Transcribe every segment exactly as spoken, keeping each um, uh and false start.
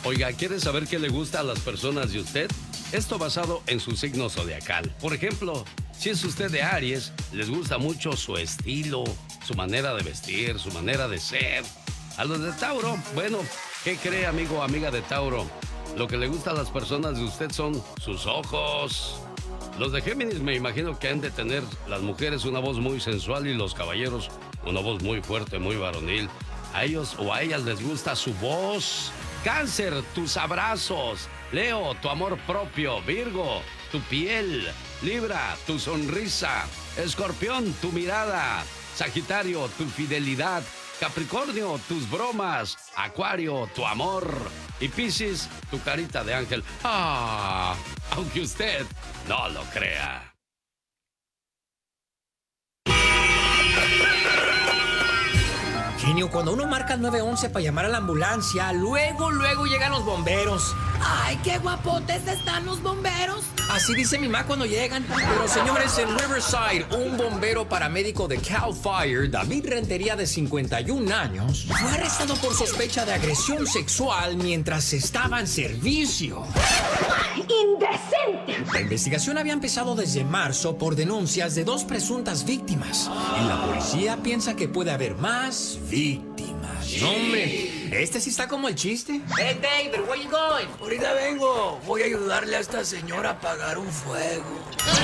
Oiga, ¿quiere saber qué le gusta a las personas de usted? Esto basado en su signo zodiacal. Por ejemplo, si es usted de Aries, les gusta mucho su estilo, su manera de vestir, su manera de ser. A los de Tauro, bueno, ¿qué cree, amigo o amiga de Tauro? Lo que le gusta a las personas de usted son sus ojos. Los de Géminis me imagino que han de tener las mujeres una voz muy sensual y los caballeros una voz muy fuerte, muy varonil. A ellos o a ellas les gusta su voz. Cáncer, tus abrazos. Leo, tu amor propio. Virgo, tu piel. Libra, tu sonrisa. Escorpión, tu mirada. Sagitario, tu fidelidad. Capricornio, tus bromas. Acuario, tu amor. Y Piscis, tu carita de ángel. Ah, aunque usted no lo crea. Genio, cuando uno marca el nueve once para llamar a la ambulancia, luego, luego llegan los bomberos. ¡Ay, qué guapotes están los bomberos! Así dice mi mamá cuando llegan. Pero señores, en Riverside, un bombero paramédico de Cal Fire, David Rentería, de cincuenta y un años, fue arrestado por sospecha de agresión sexual mientras estaba en servicio. ¡Indecente! La investigación había empezado desde marzo por denuncias de dos presuntas víctimas. Y la policía piensa que puede haber más víctimas. No, hombre, este sí está como el chiste. Hey, David, where you going? Ahorita vengo. Voy a ayudarle a esta señora a apagar un fuego.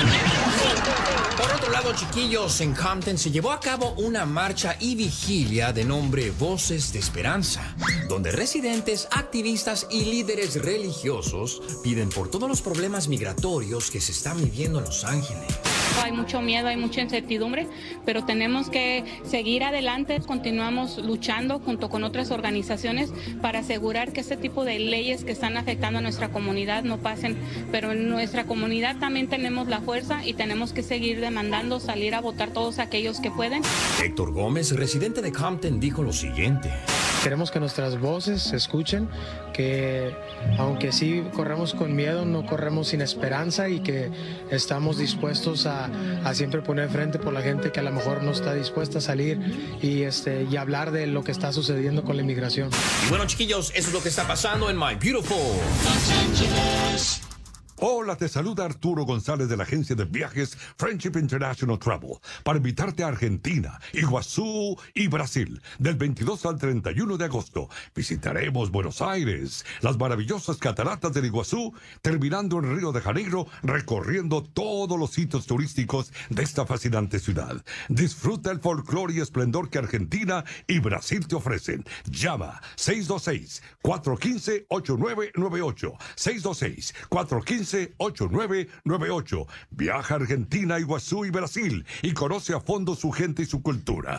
Por otro lado, chiquillos, en Compton se llevó a cabo una marcha y vigilia de nombre Voces de Esperanza, donde residentes, activistas y líderes religiosos piden por todos los problemas migratorios que se están viviendo en Los Ángeles. Hay mucho miedo, hay mucha incertidumbre, pero tenemos que seguir adelante. Continuamos luchando junto con otras organizaciones para asegurar que este tipo de leyes que están afectando a nuestra comunidad no pasen. Pero en nuestra comunidad también tenemos la fuerza y tenemos que seguir demandando salir a votar todos aquellos que pueden. Héctor Gómez, residente de Compton, dijo lo siguiente. Queremos que nuestras voces se escuchen, que aunque sí corremos con miedo, no corremos sin esperanza y que estamos dispuestos a, a siempre poner frente por la gente que a lo mejor no está dispuesta a salir y, este, y hablar de lo que está sucediendo con la inmigración. Y bueno, chiquillos, eso es lo que está pasando en My Beautiful Los Angeles. Hola, te saluda Arturo González de la agencia de viajes Friendship International Travel para invitarte a Argentina, Iguazú y Brasil del veintidós al treinta y uno de agosto. Visitaremos Buenos Aires, las maravillosas cataratas del Iguazú, terminando en Río de Janeiro, recorriendo todos los sitios turísticos de esta fascinante ciudad. Disfruta el folclore y esplendor que Argentina y Brasil te ofrecen. Llama seis dos seis, cuatro uno cinco, ocho nueve nueve ocho, seis dos seis, cuatro uno cinco, ocho nueve nueve ocho. Viaja a Argentina, Iguazú y Brasil y conoce a fondo su gente y su cultura.